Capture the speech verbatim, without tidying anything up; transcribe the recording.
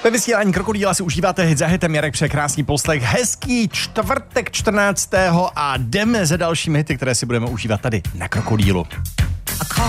Ve vysílání Krokodýla si užíváte hit za hitem, Jarek přeje krásný poslech. Hezký čtvrtek čtrnáctého a jdeme za dalšími hity, které si budeme užívat tady na Krokodýlu.